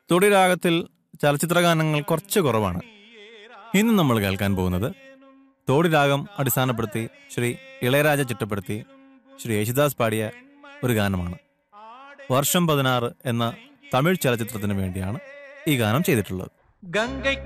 തൊടി രാഗത്തിൽ ചലച്ചിത്ര ഗാനങ്ങൾ കുറച്ച് കുറവാണ്. ഇന്ന് നമ്മൾ കേൾക്കാൻ പോകുന്നത് തോടി രാഗം അടിസ്ഥാനപ്പെടുത്തി ശ്രീ ഇളയരാജ ചിട്ടപ്പെടുത്തി ശ്രീ യേശുദാസ് പാടിയ ഒരു ഗാനമാണ്. വർഷം 16 എന്ന തമിഴ് ചലച്ചിത്രത്തിന് വേണ്ടിയാണ് ഈ ഗാനം ചെയ്തിട്ടുള്ളത്.